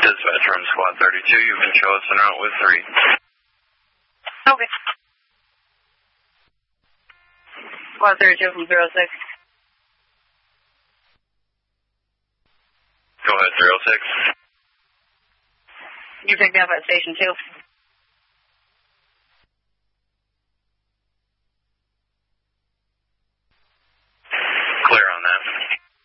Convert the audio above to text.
Dispatch from Squad 32, you've been chosen out with 3. Okay. Squad 32 from 06. Go ahead, 06. You picked me up at Station 2.